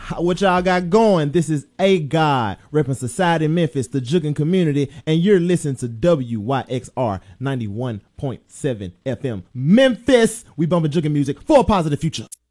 What y'all got going? This is A God, repping Society Memphis, the jugging community, and you're listening to WYXR 91.7 FM Memphis. We bumping jugging music for a positive future.